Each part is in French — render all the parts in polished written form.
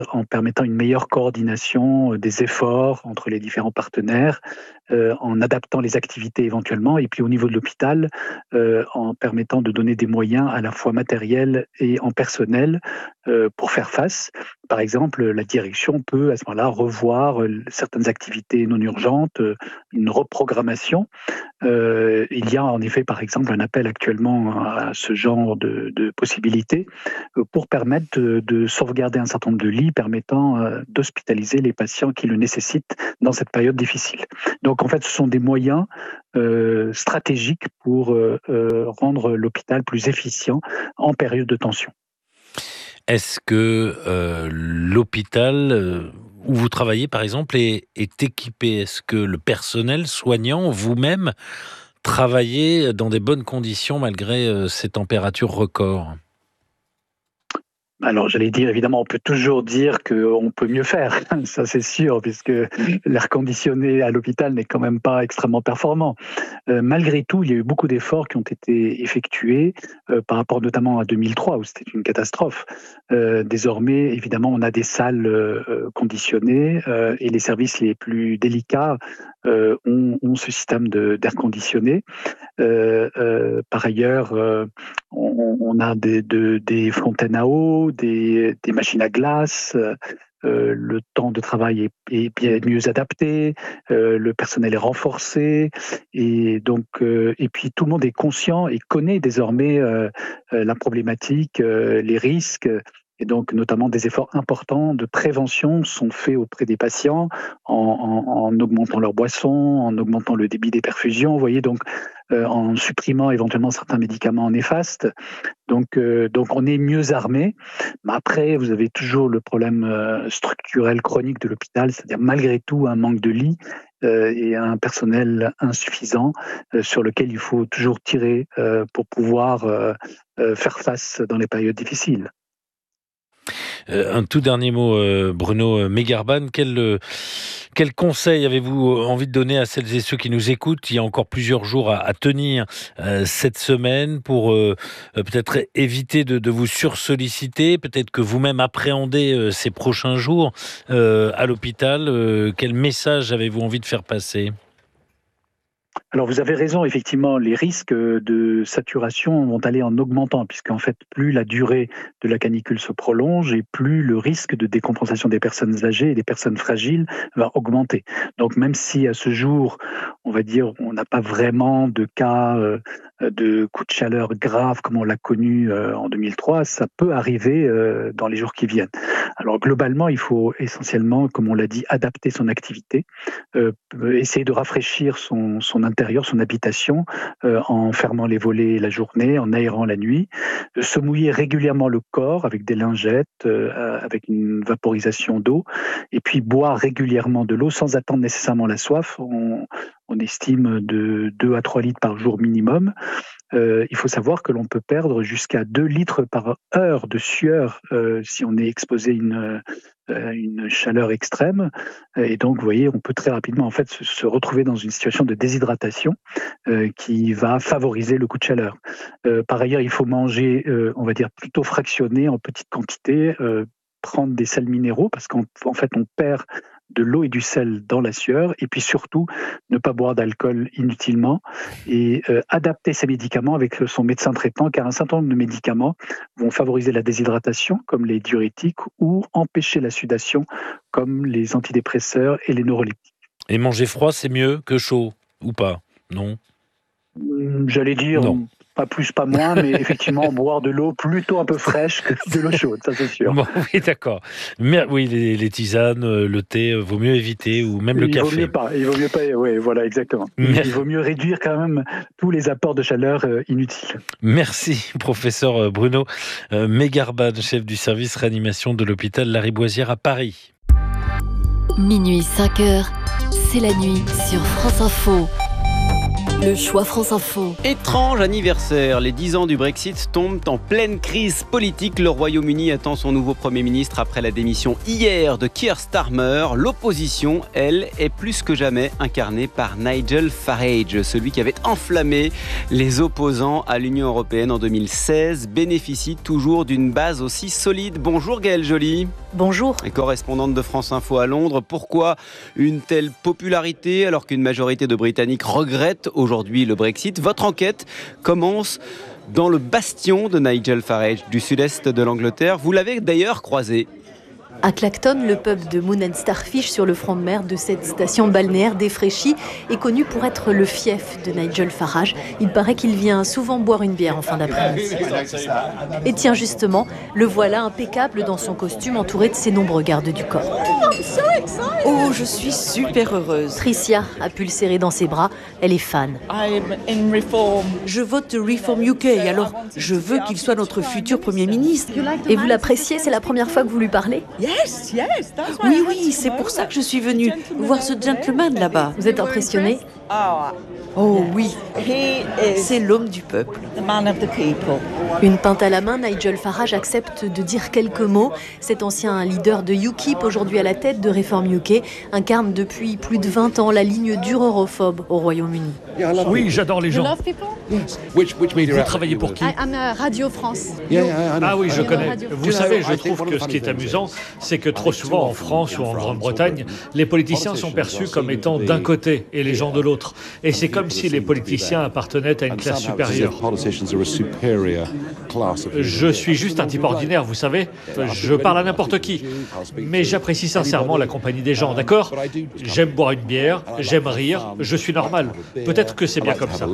en permettant une meilleure coordination des efforts entre les différents partenaires, en adaptant les activités éventuellement, et puis au niveau de l'hôpital, en permettant de donner des moyens à la fois matériels et en personnel pour faire face. Par exemple, la direction peut à ce moment-là revoir certaines activités non urgentes, une reprogrammation. Il y a en effet, par exemple, un appel actuellement à ce genre de possibilités pour permettre de sauvegarder un certain nombre de lits permettant d'hospitaliser les patients qui le nécessitent dans cette période difficile. Donc en fait, ce sont des moyens stratégiques pour rendre l'hôpital plus efficient en période de tension. Est-ce que l'hôpital où vous travaillez, par exemple, est équipé? Est-ce que le personnel soignant, vous-même, travaillez dans des bonnes conditions malgré ces températures records? Alors, j'allais dire, évidemment, on peut toujours dire qu'on peut mieux faire, ça c'est sûr, puisque l'air conditionné à l'hôpital n'est quand même pas extrêmement performant. Malgré tout, il y a eu beaucoup d'efforts qui ont été effectués par rapport notamment à 2003, où c'était une catastrophe. Désormais, évidemment, on a des salles conditionnées et les services les plus délicats ont ce système d'air conditionné. Par ailleurs, on a des fontaines à eau, des machines à glace. Le temps de travail est bien mieux adapté, le personnel est renforcé, et donc et puis tout le monde est conscient et connaît désormais la problématique, les risques. Et donc, notamment, des efforts importants de prévention sont faits auprès des patients en augmentant leurs boissons, en augmentant le débit des perfusions, vous voyez, donc en supprimant éventuellement certains médicaments néfastes. Donc on est mieux armé. Mais après, vous avez toujours le problème structurel chronique de l'hôpital, c'est-à-dire malgré tout un manque de lits et un personnel insuffisant sur lequel il faut toujours tirer pour pouvoir faire face dans les périodes difficiles. Un tout dernier mot, Bruno Megarban, quel conseil avez-vous envie de donner à celles et ceux qui nous écoutent? Il y a encore plusieurs jours à tenir cette semaine pour peut-être éviter de vous sursolliciter, peut-être que vous-même appréhendez ces prochains jours à l'hôpital. Quel message avez-vous envie de faire passer? Alors vous avez raison, effectivement, les risques de saturation vont aller en augmentant, puisqu'en fait, plus la durée de la canicule se prolonge et plus le risque de décompensation des personnes âgées et des personnes fragiles va augmenter. Donc même si à ce jour, on va dire, on n'a pas vraiment de cas de coups de chaleur graves comme on l'a connu en 2003, ça peut arriver dans les jours qui viennent. Alors globalement, il faut essentiellement, comme on l'a dit, adapter son activité, essayer de rafraîchir son intérieur, son habitation, en fermant les volets la journée, en aérant la nuit, se mouiller régulièrement le corps avec des lingettes, avec une vaporisation d'eau, et puis boire régulièrement de l'eau sans attendre nécessairement la soif. On estime de 2 à 3 litres par jour minimum. Il faut savoir que l'on peut perdre jusqu'à 2 litres par heure de sueur si on est exposé à une chaleur extrême. Et donc, vous voyez, on peut très rapidement en fait se retrouver dans une situation de déshydratation qui va favoriser le coup de chaleur. Par ailleurs, il faut manger, on va dire, plutôt fractionné en petite quantité, prendre des sels minéraux parce qu'en fait, on perd de l'eau et du sel dans la sueur, et puis surtout ne pas boire d'alcool inutilement et adapter ses médicaments avec son médecin traitant, car un certain nombre de médicaments vont favoriser la déshydratation comme les diurétiques ou empêcher la sudation comme les antidépresseurs et les neuroleptiques. Et manger froid, c'est mieux que chaud, ou pas? Non? J'allais dire Non. pas plus, pas moins, mais effectivement boire de l'eau plutôt un peu fraîche que de l'eau chaude, ça c'est sûr. Bon, oui, d'accord. Mais oui, les tisanes, le thé, vaut mieux éviter, ou même le café. Il vaut mieux pas, oui, voilà, exactement. Il vaut mieux réduire quand même tous les apports de chaleur inutiles. Merci, professeur Bruno Megarban, chef du service réanimation de l'hôpital Lariboisière à Paris. Minuit 5 heures, c'est la nuit sur France Info. Le choix France Info. Étrange anniversaire, les 10 ans du Brexit tombent en pleine crise politique. Le Royaume-Uni attend son nouveau Premier ministre après la démission hier de Keir Starmer. L'opposition, elle, est plus que jamais incarnée par Nigel Farage. Celui qui avait enflammé les opposants à l'Union européenne en 2016 bénéficie toujours d'une base aussi solide. Bonjour Gaëlle Joly. Bonjour. Et correspondante de France Info à Londres. Pourquoi une telle popularité alors qu'une majorité de Britanniques regrettent aujourd'hui le Brexit? Votre enquête commence dans le bastion de Nigel Farage du sud-est de l'Angleterre. Vous l'avez d'ailleurs croisé. À Clacton, le pub de Moon & Starfish sur le front de mer de cette station balnéaire défraîchie est connu pour être le fief de Nigel Farage. Il paraît qu'il vient souvent boire une bière en fin d'après-midi. Et tiens justement, le voilà impeccable dans son costume entouré de ses nombreux gardes du corps. Oh, je suis super heureuse. Tricia a pu le serrer dans ses bras, elle est fan. Je vote Reform UK, alors je veux qu'il soit notre futur Premier ministre. Et vous l'appréciez, c'est la première fois que vous lui parlez ? Oui, c'est pour ça que je suis venue voir ce gentleman là-bas. Vous êtes impressionné ? Oh oui, c'est l'homme du peuple. Une pinte à la main, Nigel Farage accepte de dire quelques mots. Cet ancien leader de UKIP, aujourd'hui à la tête de Reform UK, incarne depuis plus de 20 ans la ligne dure europhobe au Royaume-Uni. Oui, j'adore les gens. Vous travaillez pour qui? Radio France. Ah oui, je connais. Vous savez, je trouve que ce qui est amusant, c'est que trop souvent en France ou en Grande-Bretagne, les politiciens sont perçus comme étant d'un côté et les gens de l'autre. Et c'est comme si les politiciens appartenaient à une classe supérieure. Je suis juste un type ordinaire, vous savez. Je parle à n'importe qui. Mais j'apprécie sincèrement la compagnie des gens, d'accord? J'aime boire une bière, j'aime rire, je suis normal. Peut-être que c'est bien comme ça.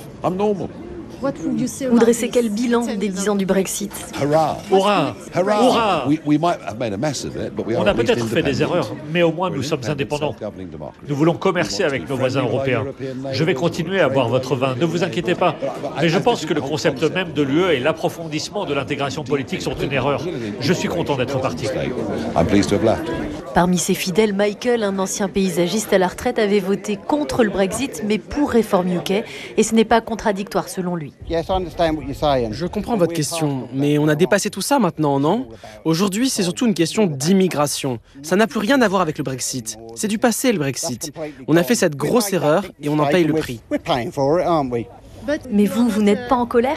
Vous dressez quel bilan des 10 ans du Brexit? Hurrah! Hurrah! On a peut-être fait des erreurs, mais au moins nous sommes indépendants. Nous voulons commercer avec nos voisins européens. Je vais continuer à boire votre vin, ne vous inquiétez pas. Mais je pense que le concept même de l'UE et l'approfondissement de l'intégration politique sont une erreur. Je suis content d'être parti. Parmi ses fidèles, Michael, un ancien paysagiste à la retraite, avait voté contre le Brexit, mais pour Reform UK. Et ce n'est pas contradictoire selon lui. Je comprends votre question, mais on a dépassé tout ça maintenant, non? Aujourd'hui, c'est surtout une question d'immigration. Ça n'a plus rien à voir avec le Brexit. C'est du passé, le Brexit. On a fait cette grosse erreur et on en paye le prix. Mais vous n'êtes pas en colère?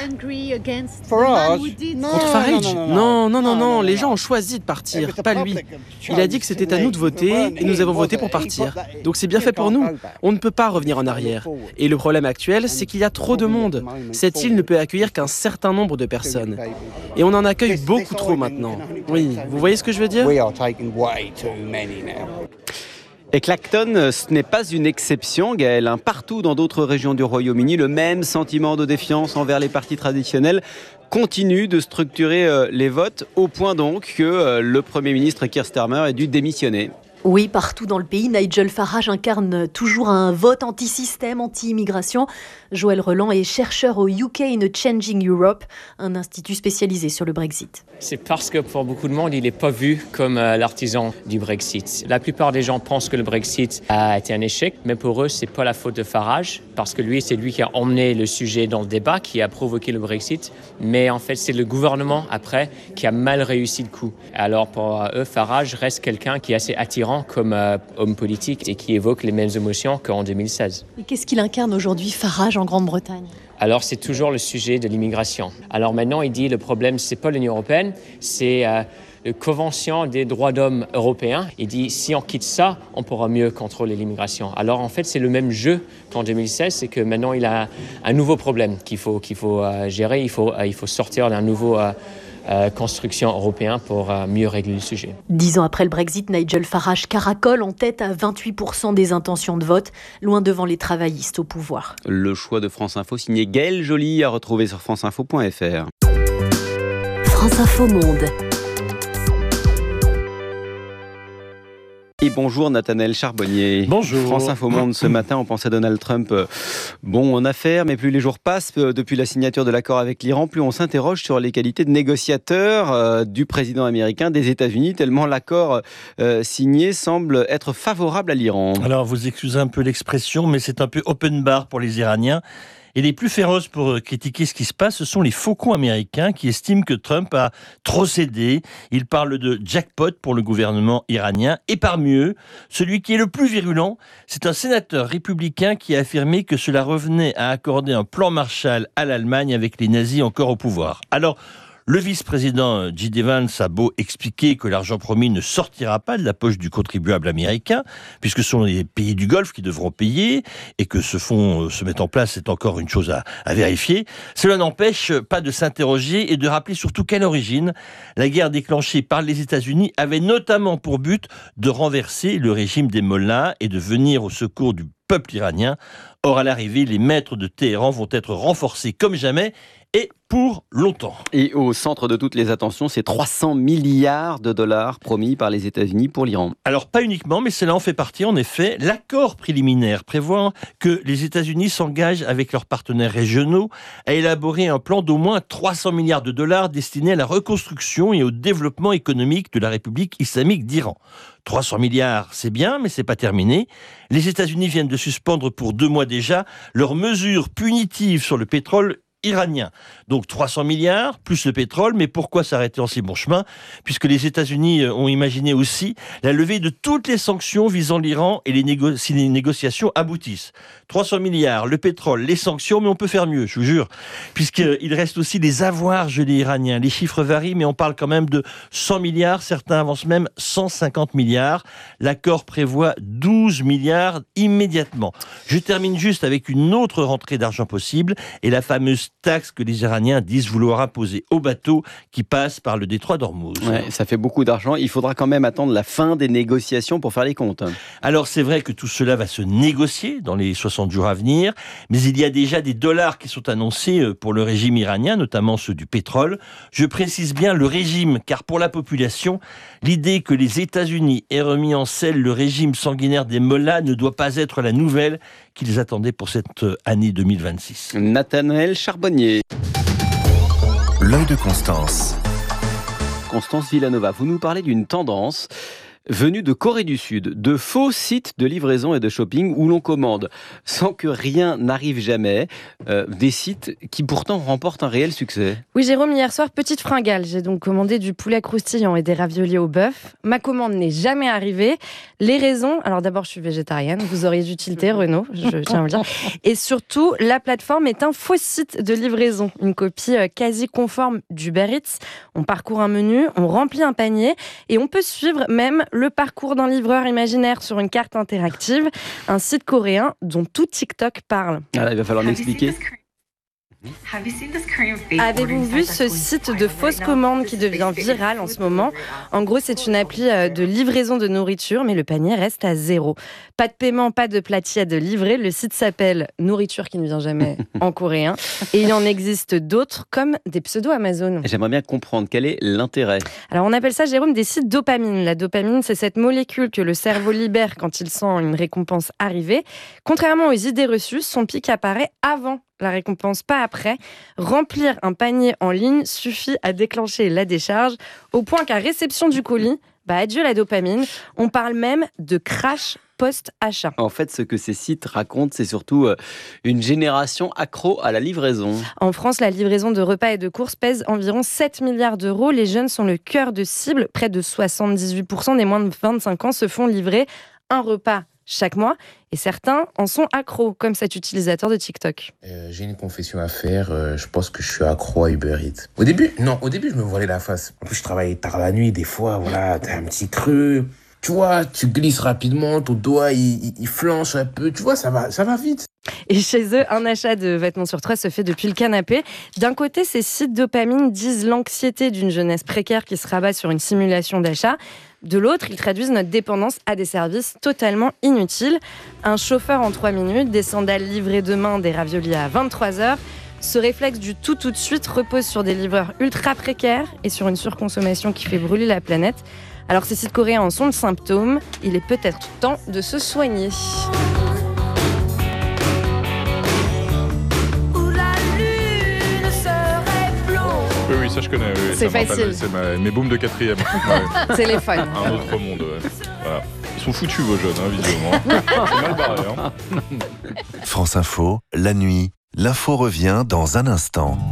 Contre Farage? Non, les gens ont choisi de partir, pas lui. Il a dit que c'était à nous de voter et nous avons voté pour partir. Donc c'est bien fait pour nous. On ne peut pas revenir en arrière. Et le problème actuel, c'est qu'il y a trop de monde. Cette île ne peut accueillir qu'un certain nombre de personnes. Et on en accueille beaucoup trop maintenant. Oui, vous voyez ce que je veux dire? Et Clacton, ce n'est pas une exception, Gaëlle. Partout dans d'autres régions du Royaume-Uni, le même sentiment de défiance envers les partis traditionnels continue de structurer les votes, au point donc que le Premier ministre Keir Starmer ait dû démissionner. Oui, partout dans le pays, Nigel Farage incarne toujours un vote anti-système, anti-immigration. Joël Reland est chercheur au UK in a Changing Europe, un institut spécialisé sur le Brexit. C'est parce que pour beaucoup de monde, il n'est pas vu comme l'artisan du Brexit. La plupart des gens pensent que le Brexit a été un échec, mais pour eux, ce n'est pas la faute de Farage, parce que c'est lui qui a emmené le sujet dans le débat, qui a provoqué le Brexit. Mais en fait, c'est le gouvernement, après, qui a mal réussi le coup. Alors pour eux, Farage reste quelqu'un qui est assez attirant comme homme politique et qui évoque les mêmes émotions qu'en 2016. Et qu'est-ce qu'il incarne aujourd'hui, Farage, en Grande-Bretagne ? Alors c'est toujours le sujet de l'immigration. Alors maintenant il dit le problème c'est pas l'Union européenne, c'est la Convention des droits d'homme européens. Il dit si on quitte ça, on pourra mieux contrôler l'immigration. Alors en fait c'est le même jeu qu'en 2016, c'est que maintenant il a un nouveau problème qu'il faut gérer. Il faut sortir d'un nouveau construction européenne pour mieux régler le sujet. 10 ans après le Brexit, Nigel Farage caracole en tête à 28% des intentions de vote, loin devant les travaillistes au pouvoir. Le choix de France Info signé Gaëlle Joly à retrouver sur franceinfo.fr. France Info Monde. Et bonjour Nathanaël Charbonnier. Bonjour. France Info Monde, ce matin, on pensait Donald Trump bon en affaires, mais plus les jours passent, depuis la signature de l'accord avec l'Iran, plus on s'interroge sur les qualités de négociateur du président américain des États-Unis, tellement l'accord signé semble être favorable à l'Iran. Alors, vous excusez un peu l'expression, mais c'est un peu open bar pour les Iraniens. Et les plus féroces pour critiquer ce qui se passe, ce sont les faucons américains qui estiment que Trump a trop cédé. Ils parlent de jackpot pour le gouvernement iranien. Et parmi eux, celui qui est le plus virulent, c'est un sénateur républicain qui a affirmé que cela revenait à accorder un plan Marshall à l'Allemagne avec les nazis encore au pouvoir. Alors, le vice-président J.D. Vance a beau expliquer que l'argent promis ne sortira pas de la poche du contribuable américain, puisque ce sont les pays du Golfe qui devront payer, et que ce fonds se met en place, c'est encore une chose à vérifier. Cela n'empêche pas de s'interroger et de rappeler surtout qu'à l'origine, la guerre déclenchée par les États-Unis avait notamment pour but de renverser le régime des mollahs et de venir au secours du peuple iranien. Or, à l'arrivée, les maîtres de Téhéran vont être renforcés comme jamais, et pour longtemps. Et au centre de toutes les attentions, c'est 300 milliards de dollars promis par les États-Unis pour l'Iran. Alors, pas uniquement, mais cela en fait partie, en effet. L'accord préliminaire prévoit que les États-Unis s'engagent avec leurs partenaires régionaux à élaborer un plan d'au moins 300 milliards de dollars destiné à la reconstruction et au développement économique de la République islamique d'Iran. 300 milliards, c'est bien, mais c'est pas terminé. Les États-Unis viennent de suspendre pour 2 mois déjà leurs mesures punitives sur le pétrole iranien. Donc 300 milliards, plus le pétrole, mais pourquoi s'arrêter en si bon chemin ? Puisque les États-Unis ont imaginé aussi la levée de toutes les sanctions visant l'Iran et si les négociations aboutissent. 300 milliards, le pétrole, les sanctions, mais on peut faire mieux, je vous jure. Puisqu'il reste aussi les avoirs gelés iraniens. Les chiffres varient, mais on parle quand même de 100 milliards, certains avancent même 150 milliards. L'accord prévoit 12 milliards immédiatement. Je termine juste avec une autre rentrée d'argent possible, et la fameuse taxe que les Iraniens disent vouloir imposer aux bateaux qui passent par le détroit d'Ormuz. Ouais, ça fait beaucoup d'argent. Il faudra quand même attendre la fin des négociations pour faire les comptes. Alors c'est vrai que tout cela va se négocier dans les 60 jours à venir, mais il y a déjà des dollars qui sont annoncés pour le régime iranien, notamment ceux du pétrole. Je précise bien le régime, car pour la population, l'idée que les États-Unis aient remis en selle le régime sanguinaire des mollahs ne doit pas être la nouvelle qu'ils attendaient pour cette année 2026. Nathanaël Charbonnier. L'œil de Constance. Constance Villanova, vous nous parlez d'une tendance venue de Corée du Sud, de faux sites de livraison et de shopping où l'on commande sans que rien n'arrive jamais, des sites qui pourtant remportent un réel succès. Oui Jérôme, hier soir, petite fringale, j'ai donc commandé du poulet croustillant et des raviolis au bœuf. Ma commande n'est jamais arrivée. Les raisons, alors d'abord je suis végétarienne, vous auriez dû tilter Renaud, je tiens à vous le dire. Et surtout, la plateforme est un faux site de livraison, une copie quasi conforme d'Uber Eats. On parcourt un menu, on remplit un panier et on peut suivre même le parcours d'un livreur imaginaire sur une carte interactive, un site coréen dont tout TikTok parle. Ah, il va falloir m'expliquer. Avez-vous vu ce site de fausses commandes qui devient viral en ce moment ? En gros, c'est une appli de livraison de nourriture, mais le panier reste à 0. Pas de paiement, pas de plat tiède livré. Le site s'appelle Nourriture qui ne vient jamais en coréen. Et il en existe d'autres, comme des pseudo-Amazon. J'aimerais bien comprendre quel est l'intérêt. Alors, on appelle ça, Jérôme, des sites dopamine. La dopamine, c'est cette molécule que le cerveau libère quand il sent une récompense arriver. Contrairement aux idées reçues, son pic apparaît avant la récompense, pas après. Remplir un panier en ligne suffit à déclencher la décharge, au point qu'à réception du colis, adieu la dopamine. On parle même de crash post-achat. En fait, ce que ces sites racontent, c'est surtout une génération accro à la livraison. En France, la livraison de repas et de courses pèse environ 7 milliards d'euros. Les jeunes sont le cœur de cible. Près de 78% des moins de 25 ans se font livrer un repas chaque mois, et certains en sont accros, comme cet utilisateur de TikTok. J'ai une confession à faire, je pense que je suis accro à Uber Eats. Au début, je me voilais la face. En plus, je travaillais tard la nuit, des fois, voilà, t'as un petit creux. Tu vois, tu glisses rapidement, ton doigt, il flanche un peu, tu vois, ça va vite. Et chez eux, un achat de vêtements sur 3 se fait depuis le canapé. D'un côté, ces sites dopamine disent l'anxiété d'une jeunesse précaire qui se rabat sur une simulation d'achat. De l'autre, ils traduisent notre dépendance à des services totalement inutiles. Un chauffeur en 3 minutes, des sandales livrées demain, des raviolis à 23h. Ce réflexe du tout de suite repose sur des livreurs ultra précaires et sur une surconsommation qui fait brûler la planète. Alors ces sites coréens en sont le symptôme, il est peut-être temps de se soigner. Oui, ça je connais. Oui, c'est facile. C'est mes booms de 4e. Ouais. Téléphone. Un autre monde. Ouais. Voilà. Ils sont foutus vos jeunes, visiblement. C'est mal barré. France Info, la nuit, l'info revient dans un instant.